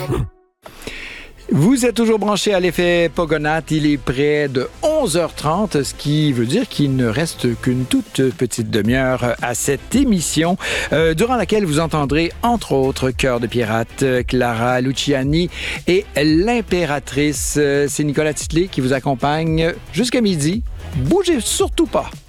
Vous êtes toujours branché à l'effet Pogonat. Il est près de 11h30, ce qui veut dire qu'il ne reste qu'une toute petite demi-heure à cette émission, durant laquelle vous entendrez, entre autres, Cœur de pirate, Clara Luciani et l'Impératrice. C'est Nicolas Titley qui vous accompagne jusqu'à midi. Bougez surtout pas.